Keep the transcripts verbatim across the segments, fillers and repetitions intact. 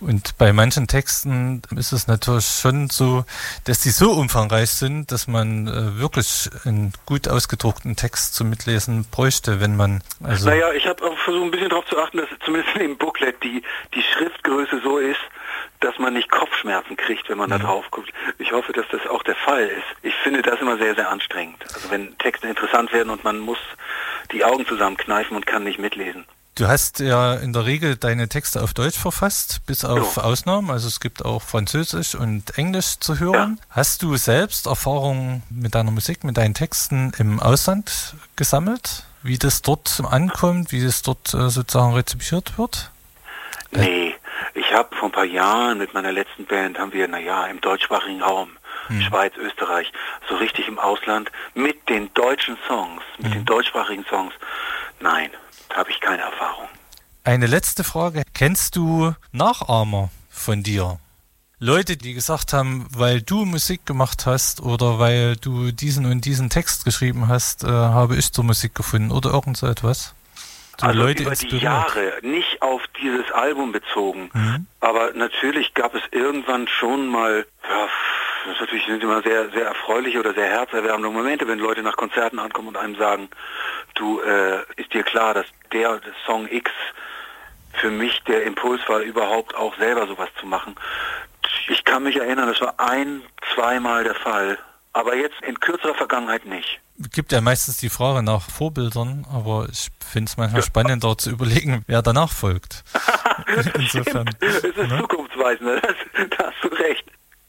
Und bei manchen Texten ist es natürlich schon so, dass die so umfangreich sind, dass man äh, wirklich einen gut ausgedruckten Text zum Mitlesen bräuchte, wenn man... Also naja, ich habe auch versucht, ein bisschen darauf zu achten, dass zumindest im Booklet die, die Schriftgröße so ist, dass man nicht Kopfschmerzen kriegt, wenn man mhm. da drauf guckt. Ich hoffe, dass das auch der Fall ist. Ich finde das immer sehr, sehr anstrengend. Also wenn Texte interessant werden und man muss die Augen zusammenkneifen und kann nicht mitlesen. Du hast ja in der Regel deine Texte auf Deutsch verfasst, bis auf jo. Ausnahmen. Also es gibt auch Französisch und Englisch zu hören. Ja. Hast du selbst Erfahrungen mit deiner Musik, mit deinen Texten im Ausland gesammelt? Wie das dort ankommt, wie das dort äh, sozusagen rezipiert wird? Nee, ich habe vor ein paar Jahren mit meiner letzten Band, haben wir, naja, im deutschsprachigen Raum, hm. Schweiz, Österreich, so richtig im Ausland, mit den deutschen Songs, mit hm. den deutschsprachigen Songs, nein. Habe ich keine Erfahrung. Eine letzte Frage. Kennst du Nachahmer von dir? Leute, die gesagt haben, weil du Musik gemacht hast oder weil du diesen und diesen Text geschrieben hast, äh, habe ich zur Musik gefunden oder irgend so etwas? Du also Leute über inspiriert. Die Jahre, nicht auf dieses Album bezogen, mhm. aber natürlich gab es irgendwann schon mal, ja, das natürlich sind immer sehr, sehr erfreuliche oder sehr herzerwärmende Momente, wenn Leute nach Konzerten ankommen und einem sagen, du, äh, ist dir klar, dass der Song X für mich der Impuls war, überhaupt auch selber sowas zu machen. Ich kann mich erinnern, das war ein, zweimal der Fall, aber jetzt in kürzerer Vergangenheit nicht. Es gibt ja meistens die Frage nach Vorbildern, aber ich finde es manchmal ja. spannender zu überlegen, wer danach folgt. Insofern. Es ist ne? zukunftsweisend, das, da hast du recht.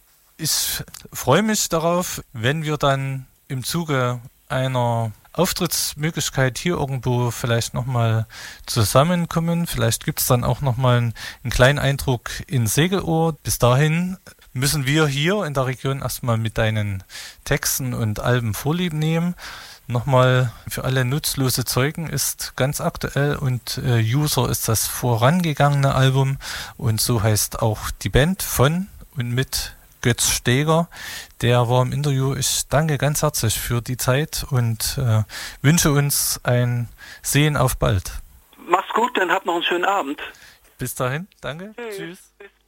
Ich freue mich darauf, wenn wir dann im Zuge einer Auftrittsmöglichkeit hier irgendwo vielleicht nochmal zusammenkommen. Vielleicht gibt es dann auch nochmal einen, einen kleinen Eindruck in Segelohr. Bis dahin müssen wir hier in der Region erstmal mit deinen Texten und Alben Vorlieb nehmen. Nochmal für alle nutzlose Zeugen ist ganz aktuell und äh, User ist das vorangegangene Album und so heißt auch die Band von und mit Götz Steger, der war im Interview. Ich danke ganz herzlich für die Zeit und äh, wünsche uns ein Sehen auf bald. Mach's gut, dann habt noch einen schönen Abend. Bis dahin, danke. Tschüss. Tschüss.